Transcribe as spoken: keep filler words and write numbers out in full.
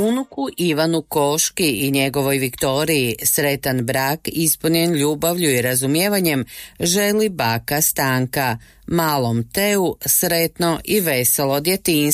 Unuku Ivanu Koški i njegovoj Viktoriji sretan brak ispunjen ljubavlju i razumijevanjem želi baka Stanka. Malom Teu sretno i veselo djetinjstvo.